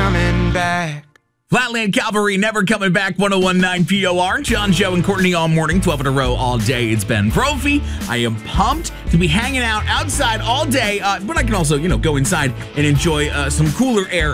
coming back. Flatland Cavalry, Never Coming Back, 101.9 POR. John, Joe, and Courtney all morning, 12 in a row all day. It's Ben Brophy. I am pumped to be hanging out outside all day, but I can also, go inside and enjoy some cooler air